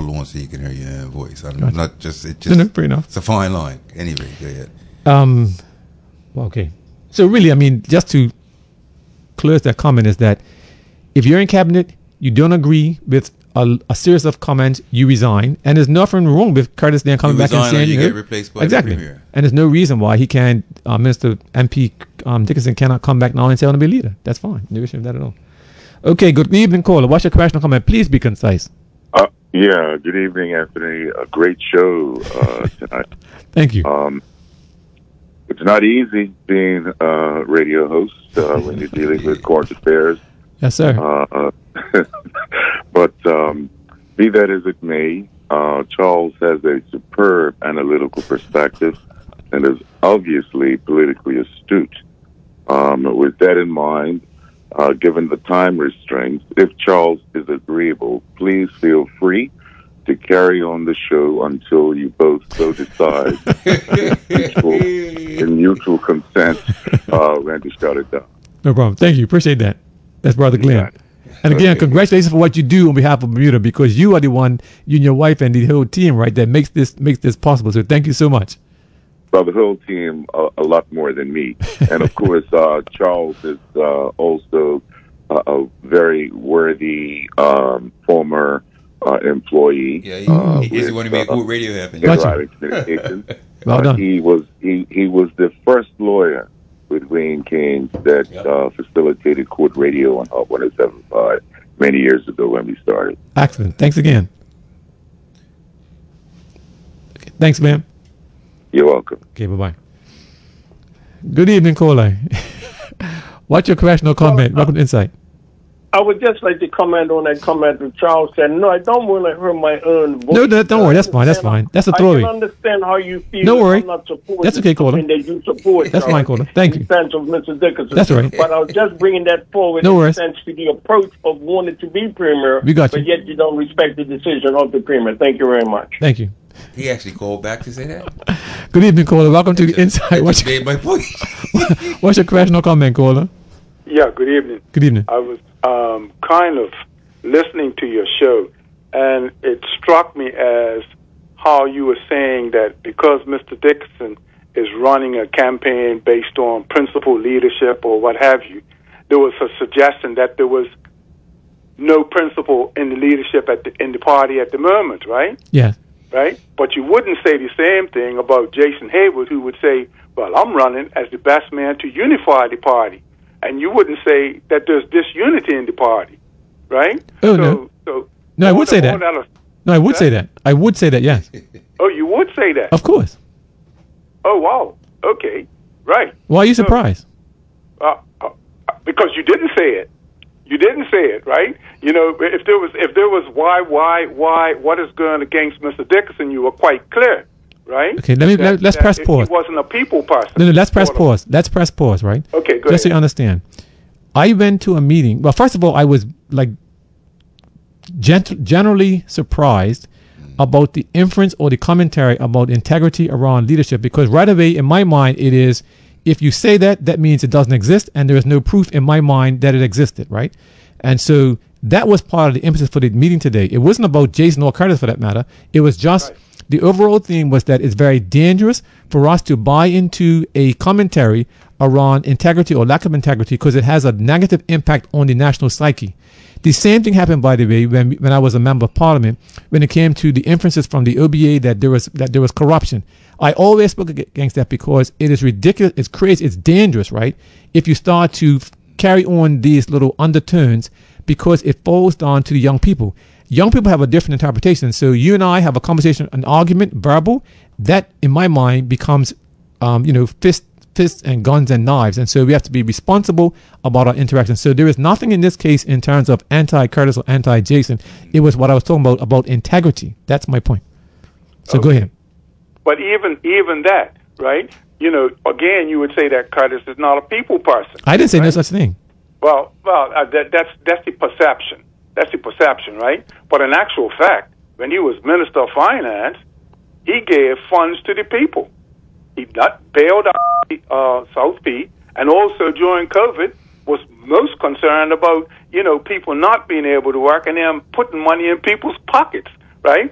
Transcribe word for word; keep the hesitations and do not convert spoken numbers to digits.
pull on so you can hear your voice. I'm Gotcha. not just it just No, no, fair enough. It's a fine line. Anyway, go ahead. Um, well, okay. So really, I mean, just to close that comment is that if you're in cabinet, you don't agree with a, a series of comments, you resign, and there's nothing wrong with Curtis then coming You back and resign or saying, you know, get replaced by exactly, the premier. and there's no reason why he can't, uh, Minister M P um, Dickinson cannot come back now and say I want to be leader. That's fine. No issue with that at all. Okay, good evening, caller. What's your question or comment? Please be concise. Uh, yeah, good evening, Anthony. A great show uh, tonight. Thank you. Um, it's not easy being a radio host uh, when you're dealing with court affairs. Yes, sir. Uh, but um, be that as it may, uh, Charles has a superb analytical perspective and is obviously politically astute. Um, with that in mind, uh, given the time restraints, if Charles is agreeable, please feel free to carry on the show until you both so decide in, mutual, in mutual consent uh, when to shut it down. No problem. Thank you. Appreciate that. That's Brother Glenn. Yeah. And again, Okay. congratulations for what you do on behalf of Bermuda, because you are the one, you and your wife and the whole team, right, that makes this makes this possible. So thank you so much. Well, the whole team, uh, a lot more than me. And, of course, uh, Charles is uh, also uh, a very worthy um, former uh, employee. Yeah, he, uh, he's the with, one who made uh, good radio happen. Gotcha. Interactive Communications. Well Uh, done. he was he, he was the first lawyer with Wayne Keynes that Yep. uh, facilitated court radio on Hot one oh seven point five many years ago when we started. Excellent. Thanks again. Okay, thanks, ma'am. You're welcome. Okay, bye-bye. Good evening, caller. What's your question or comment? Welcome to Insight. I would just like to comment on that comment that Charles said. No, I don't want to hear my own voice. No, no, don't worry. That's fine. That's fine. That's a I throwaway. can understand how you feel. No if worry. I'm not supporting That's okay, caller. something that you support. That's Charles, fine, caller. Thank in you. the sense of Mister Dickinson. That's all right. But I was just bringing that forward No in worries. the sense to the approach of wanting to be premier. We got you. But yet you don't respect the decision of the premier. Thank you very much. Thank you. He actually called back to say that. Good evening, caller. Welcome to the That Insight. What's just your, made my point. what's your question or comment, caller? Yeah, good evening. Good evening. I was um, kind of listening to your show, and it struck me as how you were saying that because Mister Dickinson is running a campaign based on principle leadership or what have you, there was a suggestion that there was no principle in the leadership at the, in the party at the moment, right? Yeah. Right? But you wouldn't say the same thing about Jason Hayward, who would say, well, I'm running as the best man to unify the party. And you wouldn't say that there's disunity in the party, right? Oh, so, no. So No, I all would say all that. No, I would say that. I would say that, yes. Oh, you would say that? Of course. Oh, wow. Okay. Right. Why are you So- surprised? Uh, uh, because you didn't say it. You didn't say it, right? You know, if there was, if there was why, why, why, what is going against Mister Dickinson, you were quite clear, right? Okay, let me- That- let- let's that press he pause. wasn't a people person. No, no, let's press Sort of. pause. Let's press pause, right? Okay, go Just so ahead. you understand. I went to a meeting. Well, first of all, I was like gent- generally surprised about the inference or the commentary about integrity around leadership, because right away in my mind it is, if you say that, that means it doesn't exist, and there is no proof in my mind that it existed, right? And so that was part of the impetus for the meeting today. It wasn't about Jason or Curtis for that matter. It was just Right. the overall theme was that it's very dangerous for us to buy into a commentary around integrity or lack of integrity, because it has a negative impact on the national psyche. The same thing happened, by the way, when when I was a member of parliament, when it came to the inferences from the O B A that there was that there was corruption. I always spoke against that because it is ridiculous. It's crazy. It's dangerous, right? If you start to f- carry on these little undertones, because it falls down to the young people. Young people have a different interpretation. So you and I have a conversation, an argument, verbal, that in my mind becomes, um, you know, fist, fists and guns and knives. And so we have to be responsible about our interaction. So there is nothing in this case in terms of anti-Curtis or anti-Jason. It was what I was talking about, about integrity. That's my point. So go Okay. ahead. But even even that, right? You know, again, you would say that Curtis is not a people person. I didn't say no right? such thing. Well, well, uh, that, that's that's the perception. That's the perception, right? But in actual fact, when he was Minister of Finance, he gave funds to the people. He not bailed out uh, South Peak, and also during COVID was most concerned about, you know, people not being able to work and then putting money in people's pockets, right?